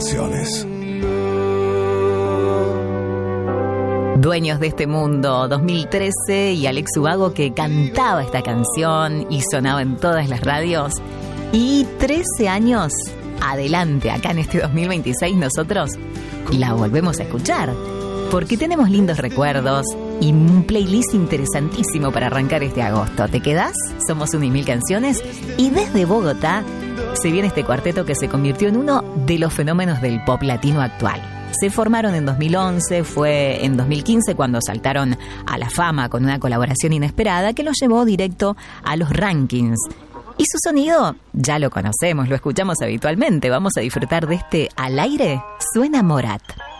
canciones. Dueños de este mundo, 2013, y Alex Ubago, que cantaba esta canción y sonaba en todas las radios. Y 13 años adelante, acá en este 2026, nosotros la volvemos a escuchar, porque tenemos lindos recuerdos y un playlist interesantísimo para arrancar este agosto. ¿Te quedás? Somos 1.000 canciones, y desde Bogotá se viene este cuarteto que se convirtió en uno de los fenómenos del pop latino actual. Se formaron en 2011, fue en 2015 cuando saltaron a la fama con una colaboración inesperada que los llevó directo a los rankings. Y su sonido ya lo conocemos, lo escuchamos habitualmente. Vamos a disfrutar de este Al aire suena Morat.